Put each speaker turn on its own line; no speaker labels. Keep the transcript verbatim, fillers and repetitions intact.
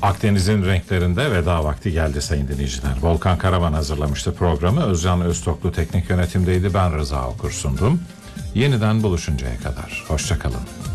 Akdeniz'in renklerinde veda vakti geldi sayın dinleyiciler. Volkan Karaman hazırlamıştı programı. Özcan Öztoklu teknik yönetimdeydi. Ben Rıza Okur sundum. Yeniden buluşuncaya kadar. Hoşça kalın.